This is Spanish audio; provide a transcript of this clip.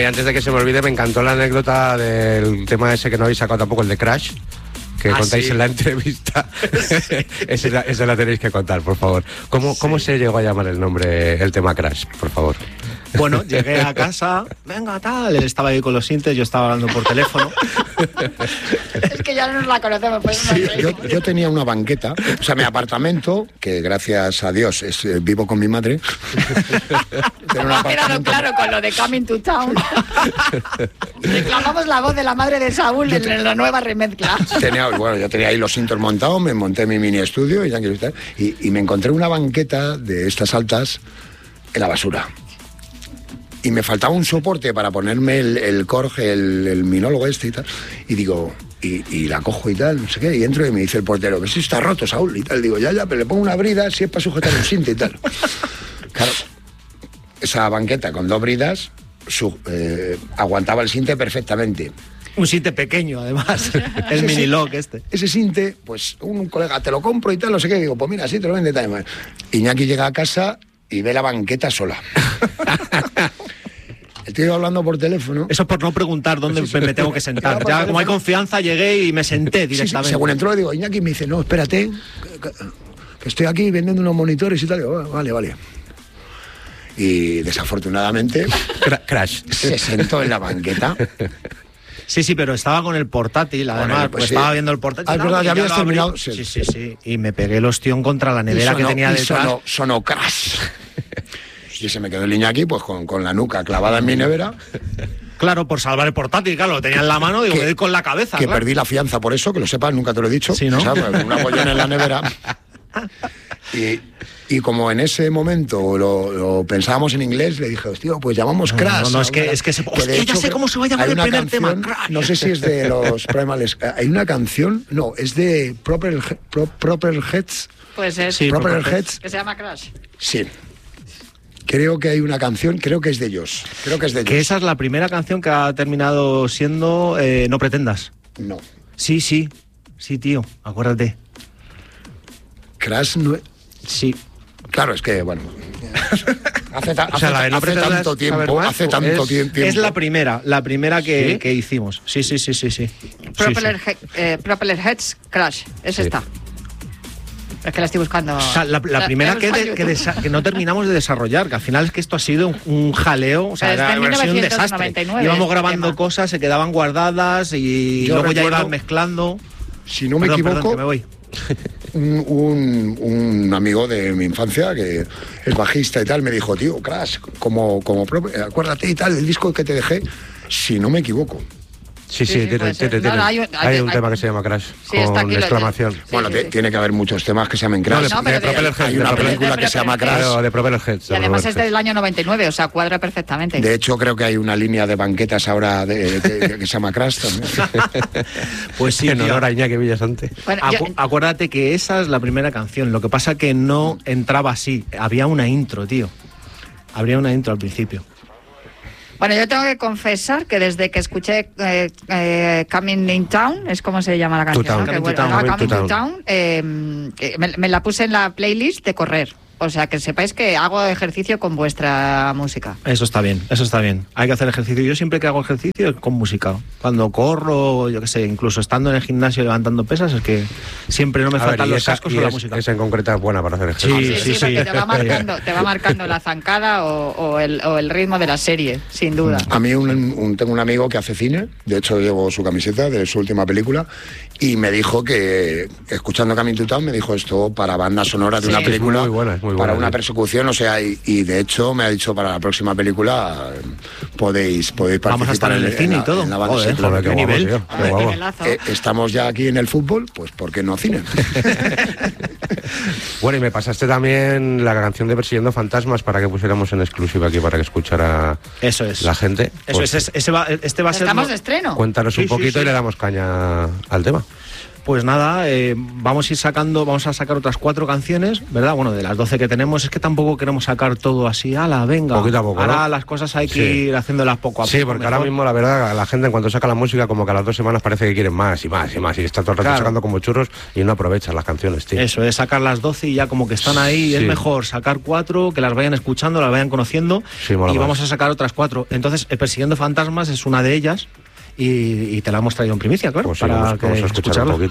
y antes de que se me olvide, me encantó la anécdota del tema ese que no habéis sacado tampoco, el de Crash, que contáis en la entrevista. Ese la tenéis que contar, por favor. ¿Cómo se llegó a llamar el tema Crash, por favor? Bueno, llegué a casa, venga, tal, él estaba ahí con los sintes, yo estaba hablando por teléfono. Es que ya no nos la conocemos, pues sí, yo tenía una banqueta, o sea, mi apartamento, que gracias a Dios vivo con mi madre. Ha quedado claro con lo de Coming to Town. Reclamamos la voz de la madre de Saúl en la nueva remezcla. Yo tenía ahí los cintos montados, me monté mi mini estudio y me encontré una banqueta de estas altas en la basura. Y me faltaba un soporte para ponerme el Korg, el minólogo y tal. Y digo, y la cojo y tal, no sé qué. Y entro y me dice el portero, que si está roto, Saúl, y tal. Digo, ya, pero le pongo una brida si es para sujetar un sinte y tal. Claro, esa banqueta con 2 bridas aguantaba el sinte perfectamente. Un sinte pequeño, además, el mini-lock este. Ese sinte, pues un colega, te lo compro y tal, no sé qué. Digo, pues mira, sí, te lo vende tal. Iñaki llega a casa y ve la banqueta sola. Estoy hablando por teléfono. Eso por no preguntar dónde me tengo que sentar. Ya como hay confianza, llegué y me senté directamente. Según entró, le digo, Iñaki, me dice, no, espérate, que estoy aquí vendiendo unos monitores y tal. Digo, vale. Y desafortunadamente, Crash se sentó en la banqueta. Sí, pero estaba con el portátil, además, pues estaba viendo el portátil. Es verdad, ya habías terminado. Sí. Y me pegué el ostión contra la nevera que tenía detrás. Sonó crash. Y se me quedó el Iñaki pues con la nuca clavada en mi nevera. Claro, por salvar el portátil, claro, lo tenía en la mano, digo, me doy con la cabeza. Que perdí la fianza por eso, que lo sepas, nunca te lo he dicho. Sí, ¿no? O sea, pues, una pollona en la nevera. Y como en ese momento lo pensábamos en inglés, le dije, hostia, pues llamamos Crash. No, es que ya sé cómo se va a llamar el primer tema. Crash. No sé si es de los Primals. Hay una canción, no, es de Proper Heads. Pues es Proper Heads. Que se llama Crash. Sí. Creo que hay una canción, creo que es de ellos. Que esa es la primera canción que ha terminado siendo No Pretendas. No. Sí, tío, acuérdate. Crash no... Sí. Claro, es que, bueno... hace tanto tiempo. Es la primera que hicimos. Sí. Propeller Heads Crash, es esta. Es que la estoy buscando. O sea, la primera que no terminamos de desarrollar, que al final es que esto ha sido un jaleo, o sea, era un desastre. Íbamos grabando cosas, se quedaban guardadas y luego ya ibas mezclando. Si no me equivoco, que me voy. Un amigo de mi infancia, que es bajista y tal, me dijo, tío, Crash, acuérdate y tal, el disco que te dejé, si no me equivoco. Sí, hay un tema que se llama Crash, con exclamación. Bueno, tiene que haber muchos temas que se llamen Crash. Hay una película que se llama Crash. De Propeller Heads. Y además es del año 99, o sea, cuadra perfectamente. De hecho, creo que hay una línea de banquetas ahora que se llama Crash también. Pues sí, en honor a Iñaki Villasante. Bueno, acuérdate que esa es la primera canción. Lo que pasa que no entraba así. Había una intro, tío. Habría una intro al principio. Bueno, yo tengo que confesar que desde que escuché Coming in Town, es como se llama la canción, Coming to Town, me la puse en la playlist de correr. O sea, que sepáis que hago ejercicio con vuestra música. Eso está bien. Hay que hacer ejercicio. Yo siempre que hago ejercicio es con música. Cuando corro, yo qué sé, incluso estando en el gimnasio levantando pesas, es que siempre no me faltan los cascos o la música. Esa en concreta es buena para hacer ejercicio. Sí, porque te va marcando la zancada o el ritmo de la serie, sin duda. A mí tengo un amigo que hace cine, de hecho llevo su camiseta de su última película, y me dijo que, escuchando Coming to Town, me dijo esto para banda sonora de una película. Muy buena. Para una persecución, o sea, y de hecho me ha dicho para la próxima película podéis participar. Vamos a estar en el cine y todo. En la banda. Joder, qué nivel. Estamos ya aquí en el fútbol, pues ¿por qué no cine? Bueno, y me pasaste también la canción de Persiguiendo Fantasmas para que pusiéramos en exclusiva aquí para que escuchara la gente. Eso es, este va a ser... Estamos de estreno. Cuéntanos un poquito y le damos caña al tema. Pues nada, vamos a sacar otras 4 canciones, ¿verdad? Bueno, de las 12 que tenemos, es que tampoco queremos sacar todo así, venga. Poquito a poco, ahora, ¿no? Las cosas hay que ir haciéndolas poco a poco. Sí, porque mejor. Ahora mismo, la verdad, la gente en cuanto saca la música, como que a las 2 semanas parece que quieren más y más y más, y está todo el rato sacando como churros y no aprovechan las canciones, tío. Eso, es sacar las 12 y ya como que están ahí, es mejor sacar 4, que las vayan escuchando, las vayan conociendo, y vamos a sacar otras 4. Entonces, Persiguiendo Fantasmas es una de ellas. Y te la hemos traído en primicia, claro, pues sí, para vamos a escuchar un poquito.